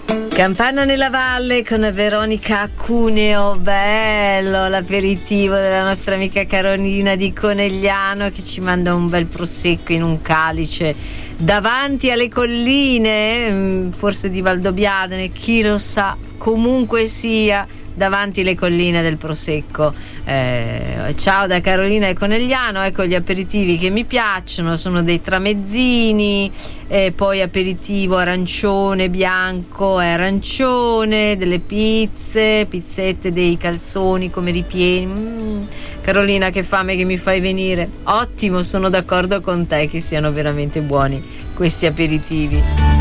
Campana nella Valle con Veronica Cuneo, bello l'aperitivo della nostra amica Carolina di Conegliano, che ci manda un bel prosecco in un calice davanti alle colline, forse di Valdobbiadene, chi lo sa, comunque sia davanti alle colline del prosecco. Ciao da Carolina e Conegliano. Ecco gli aperitivi che mi piacciono, sono dei tramezzini, poi aperitivo arancione, bianco e arancione, delle pizzette, dei calzoni come ripieni. Carolina, che fame che mi fai venire. Ottimo, sono d'accordo con te che siano veramente buoni questi aperitivi.